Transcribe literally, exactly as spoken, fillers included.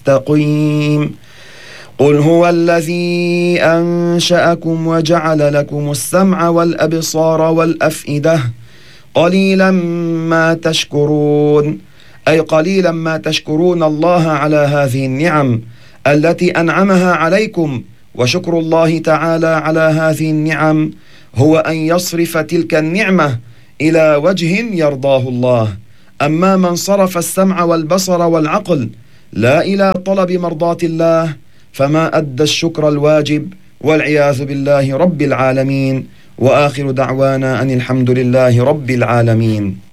مستقيم. قل هو الذي أنشأكم وجعل لكم السمع والأبصار والأفئدة قليلا ما تشكرون، أي قليلا ما تشكرون الله على هذه النعم التي أنعمها عليكم. وشكر الله تعالى على هذه النعم هو أن يصرف تلك النعمة إلى وجه يرضاه الله. أما من صرف السمع والبصر والعقل لا إلى طلب مرضاة الله فما أدى الشكر الواجب، والعياذ بالله رب العالمين. وآخر دعوانا أن الحمد لله رب العالمين.